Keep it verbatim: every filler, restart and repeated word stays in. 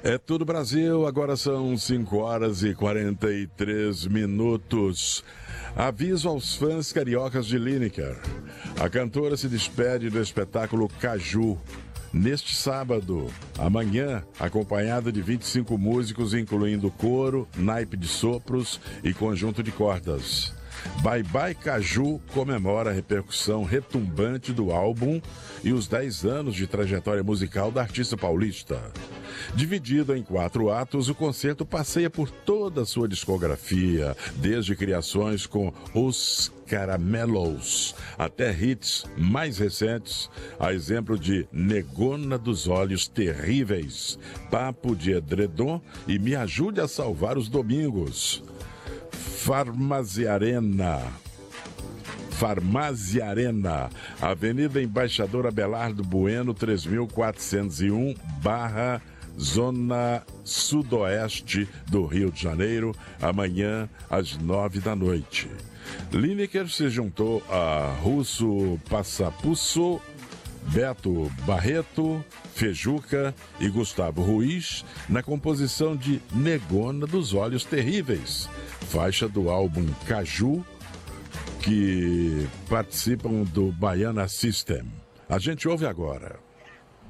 É tudo Brasil, agora são cinco horas e quarenta e três minutos. Aviso aos fãs cariocas de Lineker. A cantora se despede do espetáculo Caju neste sábado, amanhã, acompanhada de vinte e cinco músicos, incluindo coro, naipe de sopros e conjunto de cordas. Bye Bye Caju comemora a repercussão retumbante do álbum e os dez anos de trajetória musical da artista paulista. Dividido em quatro atos, o concerto passeia por toda a sua discografia, desde criações com Os Caramelos até hits mais recentes, a exemplo de Negona dos Olhos Terríveis, Papo de Edredom e Me Ajude a Salvar os Domingos. Farmaziarena. Farmaziarena, Avenida Embaixador Abelardo Bueno, três mil quatrocentos e um, barra, Zona Sudoeste do Rio de Janeiro, amanhã às nove da noite. Lineker se juntou a Russo Passapusso, Beto Barreto, Fejuca e Gustavo Ruiz na composição de Negona dos Olhos Terríveis, faixa do álbum Caju, que participam do Baiana System. A gente ouve agora.